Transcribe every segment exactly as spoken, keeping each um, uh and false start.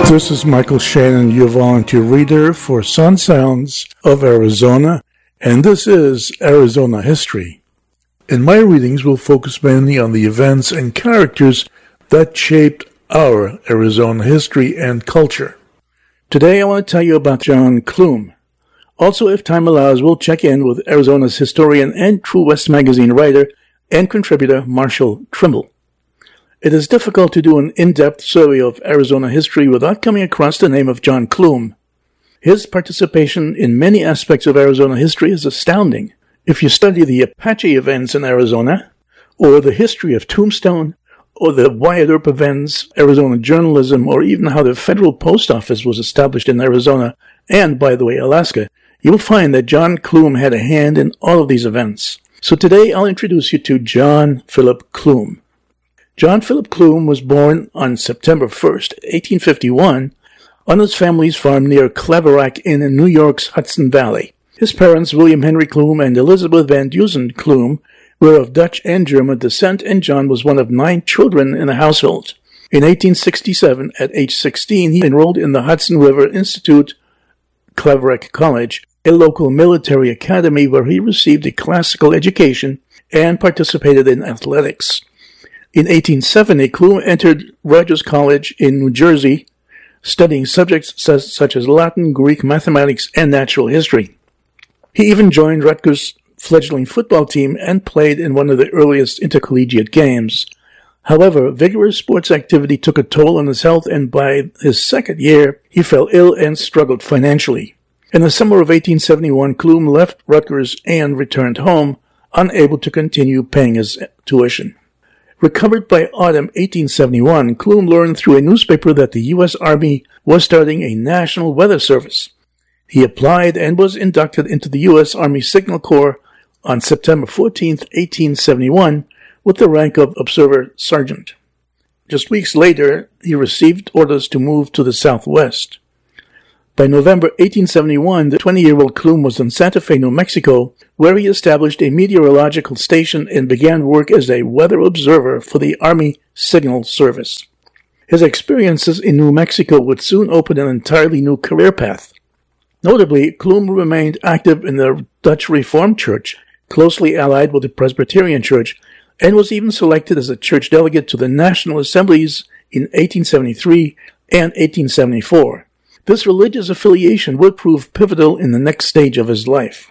This is Michael Shannon, your volunteer reader for Sun Sounds of Arizona, and this is Arizona History. In my readings, we'll focus mainly on the events and characters that shaped our Arizona history and culture. Today, I want to tell you about John Clume. Also, if time allows, we'll check in with Arizona's historian and True West magazine writer and contributor Marshall Trimble. It is difficult to do an in-depth survey of Arizona history without coming across the name of John Clume. His participation in many aspects of Arizona history is astounding. If you study the Apache events in Arizona, or the history of Tombstone, or the Wyatt Earp events, Arizona journalism, or even how the federal post office was established in Arizona, and, by the way, Alaska, you'll find that John Clume had a hand in all of these events. So today I'll introduce you to John Philip Clume. John Philip Clume was born on September first, eighteen fifty-one, on his family's farm near Claverack in New York's Hudson Valley. His parents, William Henry Clume and Elizabeth Van Dusen Clume, were of Dutch and German descent, and John was one of nine children in the household. In eighteen sixty-seven, at age sixteen, he enrolled in the Hudson River Institute, Claverack College, a local military academy where he received a classical education and participated in athletics. In eighteen seventy, Clume entered Rogers College in New Jersey, studying subjects such as Latin, Greek, mathematics, and natural history. He even joined Rutgers' fledgling football team and played in one of the earliest intercollegiate games. However, vigorous sports activity took a toll on his health, and by his second year, he fell ill and struggled financially. In the summer of eighteen seventy-one, Clume left Rutgers and returned home, unable to continue paying his tuition. Recovered by autumn eighteen seventy-one, Clume learned through a newspaper that the U S Army was starting a National Weather Service. He applied and was inducted into the U S Army Signal Corps on September fourteenth, eighteen seventy-one, with the rank of Observer Sergeant. Just weeks later, he received orders to move to the Southwest. By November eighteen seventy-one, the twenty-year-old Clume was in Santa Fe, New Mexico, where he established a meteorological station and began work as a weather observer for the Army Signal Service. His experiences in New Mexico would soon open an entirely new career path. Notably, Clume remained active in the Dutch Reformed Church, closely allied with the Presbyterian Church, and was even selected as a church delegate to the National Assemblies in eighteen seventy-three and eighteen seventy-four. This religious affiliation would prove pivotal in the next stage of his life.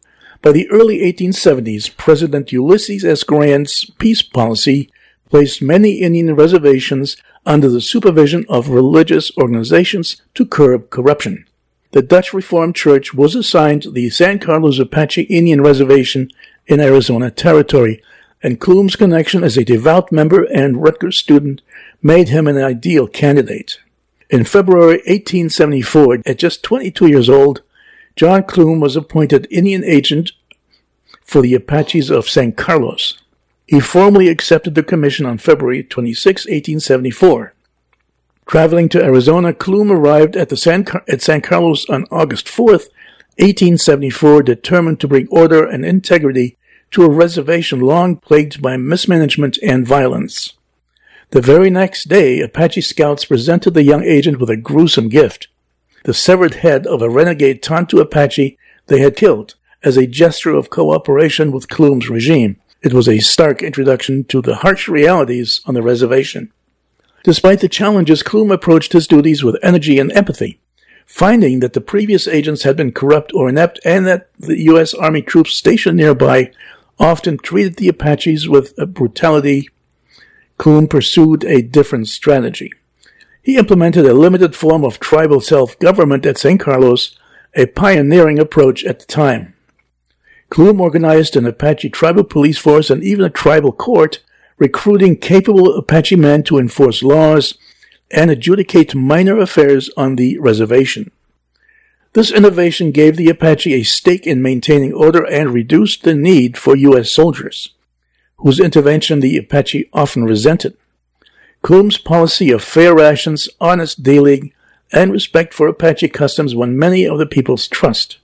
By the early eighteen seventies, President Ulysses S. Grant's peace policy placed many Indian reservations under the supervision of religious organizations to curb corruption. The Dutch Reformed Church was assigned the San Carlos Apache Indian Reservation in Arizona Territory, and Clume's connection as a devout member and Rutgers student made him an ideal candidate. In February eighteen seventy-four, at just twenty-two years old, John Clume was appointed Indian agent for the Apaches of San Carlos. He formally accepted the commission on February twenty-sixth, eighteen seventy-four. Traveling to Arizona, Clume arrived at, the San Car- at San Carlos on August fourth, eighteen seventy-four, determined to bring order and integrity to a reservation long plagued by mismanagement and violence. The very next day, Apache scouts presented the young agent with a gruesome gift, the severed head of a renegade Tonto Apache they had killed, as a gesture of cooperation with Clume's regime. It was a stark introduction to the harsh realities on the reservation. Despite the challenges, Clume approached his duties with energy and empathy, finding that the previous agents had been corrupt or inept and that the U S Army troops stationed nearby often treated the Apaches with brutality. Clume pursued a different strategy. He implemented a limited form of tribal self-government at San Carlos, a pioneering approach at the time. Clume organized an Apache tribal police force and even a tribal court, recruiting capable Apache men to enforce laws and adjudicate minor affairs on the reservation. This innovation gave the Apache a stake in maintaining order and reduced the need for U S soldiers, whose intervention the Apache often resented. Clume's policy of fair rations, honest dealing, and respect for Apache customs won many of the people's trust.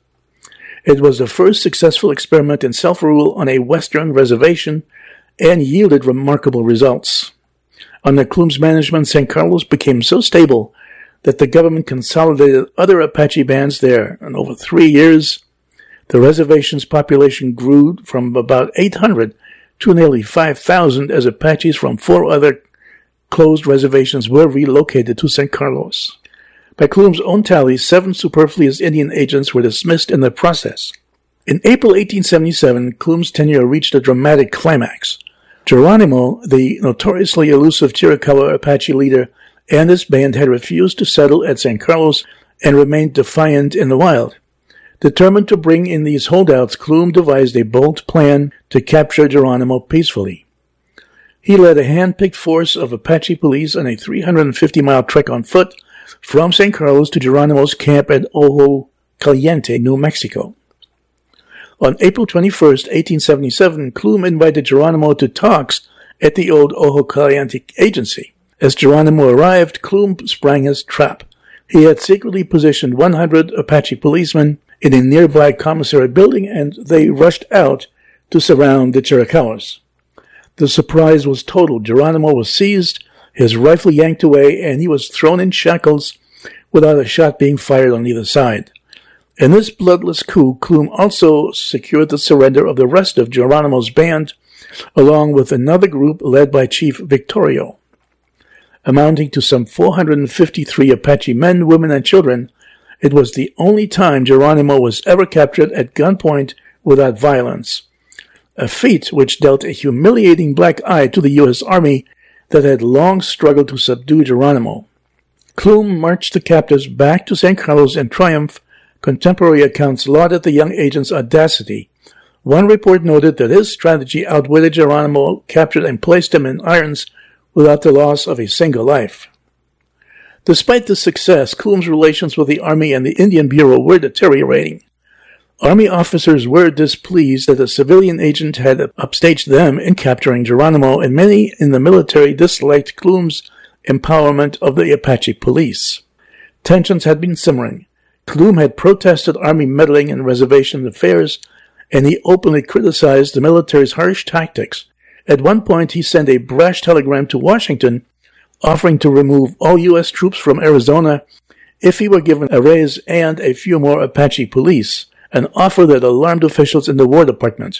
It was the first successful experiment in self-rule on a Western reservation and yielded remarkable results. Under Clume's management, San Carlos became so stable that the government consolidated other Apache bands there, and over three years, the reservation's population grew from about eight hundred to nearly five thousand as Apaches from four other closed reservations were relocated to San Carlos. By Clume's own tally, seven superfluous Indian agents were dismissed in the process. In April eighteen seventy-seven, Clume's tenure reached a dramatic climax. Geronimo, the notoriously elusive Chiricahua Apache leader, and his band had refused to settle at San Carlos and remained defiant in the wild. Determined to bring in these holdouts, Clume devised a bold plan to capture Geronimo peacefully. He led a hand-picked force of Apache police on a three hundred fifty mile trek on foot from San Carlos to Geronimo's camp at Ojo Caliente, New Mexico. On April twenty-first, eighteen seventy-seven, Clume invited Geronimo to talks at the old Ojo Caliente agency. As Geronimo arrived, Clume sprang his trap. He had secretly positioned one hundred Apache policemen in a nearby commissary building, and they rushed out to surround the Chiricahuas. The surprise was total. Geronimo was seized, his rifle yanked away, and he was thrown in shackles without a shot being fired on either side. In this bloodless coup, Clume also secured the surrender of the rest of Geronimo's band, along with another group led by Chief Victorio. Amounting to some four hundred fifty-three Apache men, women, and children, it was the only time Geronimo was ever captured at gunpoint without violence, a feat which dealt a humiliating black eye to the U S Army that had long struggled to subdue Geronimo. Clume marched the captives back to San Carlos in triumph. Contemporary accounts lauded the young agent's audacity. One report noted that his strategy outwitted Geronimo, captured and placed him in irons without the loss of a single life. Despite this success, Clume's relations with the Army and the Indian Bureau were deteriorating. Army officers were displeased that a civilian agent had upstaged them in capturing Geronimo, and many in the military disliked Clume's empowerment of the Apache police. Tensions had been simmering. Clume had protested Army meddling in reservation affairs, and he openly criticized the military's harsh tactics. At one point, he sent a brash telegram to Washington offering to remove all U S troops from Arizona if he were given a raise and a few more Apache police, an offer that alarmed officials in the War Department.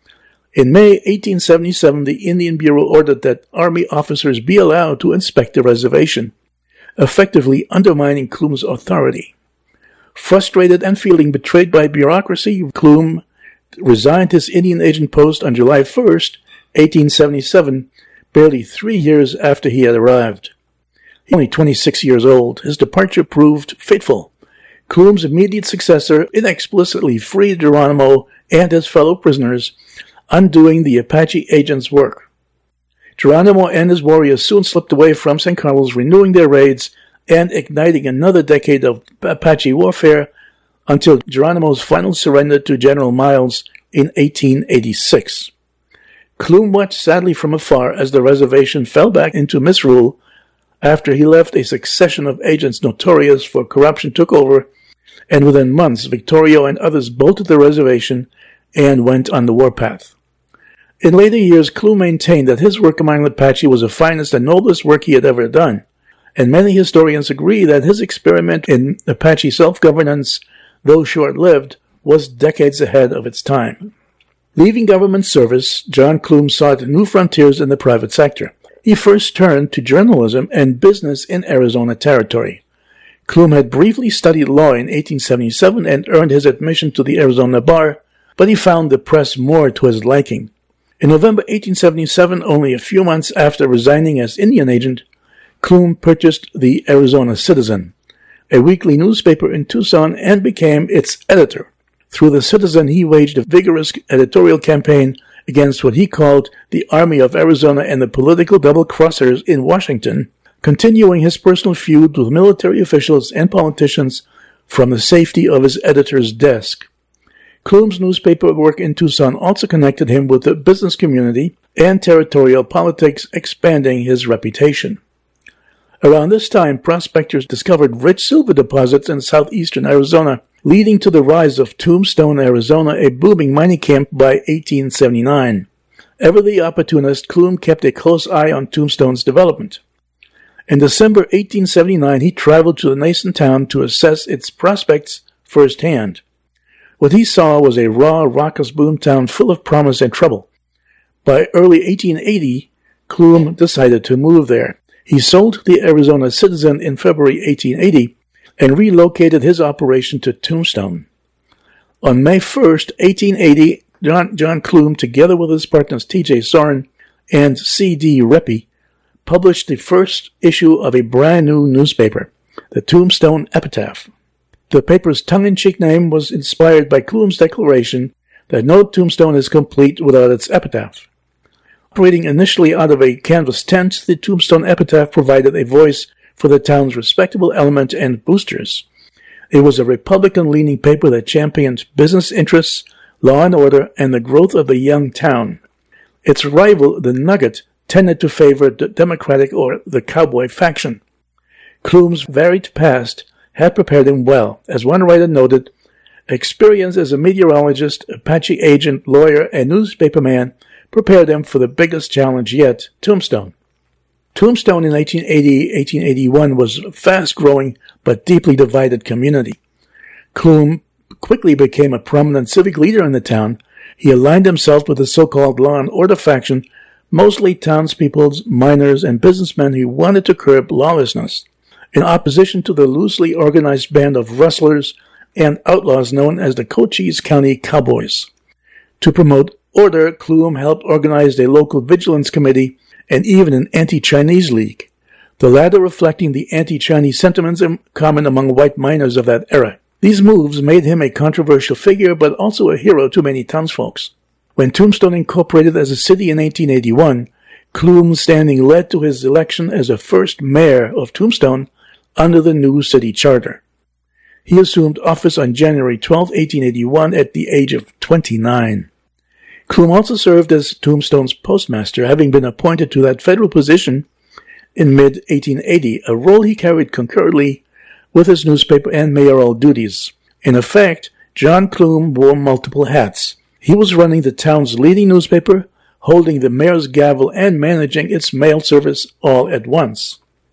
In May eighteen seventy-seven, the Indian Bureau ordered that Army officers be allowed to inspect the reservation, effectively undermining Clume's authority. Frustrated and feeling betrayed by bureaucracy, Clume resigned his Indian agent post on July first, eighteen seventy-seven, barely three years after he had arrived. He was only twenty-six years old. His departure proved fateful. Clume's immediate successor inexplicitly freed Geronimo and his fellow prisoners, undoing the Apache agent's work. Geronimo and his warriors soon slipped away from San Carlos, renewing their raids and igniting another decade of Apache warfare until Geronimo's final surrender to General Miles in eighteen eighty-six. Clume watched sadly from afar as the reservation fell back into misrule after he left. A succession of agents notorious for corruption took over, and within months Victorio and others bolted the reservation and went on the warpath. In later years, Clume maintained that his work among the Apache was the finest and noblest work he had ever done, and many historians agree that his experiment in Apache self-governance, though short-lived, was decades ahead of its time. Leaving government service, John Clume sought new frontiers in the private sector. He first turned to journalism and business in Arizona Territory. Clume had briefly studied law in eighteen seventy-seven and earned his admission to the Arizona bar, but he found the press more to his liking. In November eighteen seventy-seven, only a few months after resigning as Indian agent, Clume purchased the Arizona Citizen, a weekly newspaper in Tucson, and became its editor. Through the Citizen, he waged a vigorous editorial campaign against what he called the Army of Arizona and the political double-crossers in Washington, continuing his personal feud with military officials and politicians from the safety of his editor's desk. Clume's newspaper work in Tucson also connected him with the business community and territorial politics, expanding his reputation. Around this time, prospectors discovered rich silver deposits in southeastern Arizona, leading to the rise of Tombstone, Arizona, a booming mining camp by eighteen seventy-nine. Ever the opportunist, Clume kept a close eye on Tombstone's development. In December eighteen seventy-nine, he traveled to the nascent town to assess its prospects firsthand. What he saw was a raw, raucous boomtown full of promise and trouble. By early eighteen eighty, Clume decided to move there. He sold to the Arizona Citizen in February eighteen eighty and relocated his operation to Tombstone. On May first, eighteen eighty, John, John Clume, together with his partners T J Soren and C D Reppy, published the first issue of a brand new newspaper, the Tombstone Epitaph. The paper's tongue-in-cheek name was inspired by Clume's declaration that no tombstone is complete without its epitaph. Operating initially out of a canvas tent, the Tombstone Epitaph provided a voice for the town's respectable element and boosters. It was a Republican-leaning paper that championed business interests, law and order, and the growth of the young town. Its rival, the Nugget, tended to favor the Democratic or the cowboy faction. Clume's varied past had prepared him well. As one writer noted, experience as a meteorologist, Apache agent, lawyer, and newspaperman prepared him for the biggest challenge yet, Tombstone. Tombstone in eighteen eighty to eighteen eighty-one was a fast-growing but deeply divided community. Clume quickly became a prominent civic leader in the town. He aligned himself with the so-called law and order faction, mostly townspeople, miners, and businessmen who wanted to curb lawlessness, in opposition to the loosely organized band of rustlers and outlaws known as the Cochise County Cowboys. To promote order, Clume helped organize a local vigilance committee and even an anti-Chinese league, the latter reflecting the anti-Chinese sentiments common among white miners of that era. These moves made him a controversial figure, but also a hero to many townsfolks. When Tombstone incorporated as a city in eighteen eighty-one, Clume's standing led to his election as the first mayor of Tombstone under the new city charter. He assumed office on January twelfth, eighteen eighty-one, at the age of twenty-nine. Clume also served as Tombstone's postmaster, having been appointed to that federal position in mid eighteen eighty, a role he carried concurrently with his newspaper and mayoral duties. In effect, John Clume wore multiple hats. He was running the town's leading newspaper, holding the mayor's gavel, and managing its mail service all at once.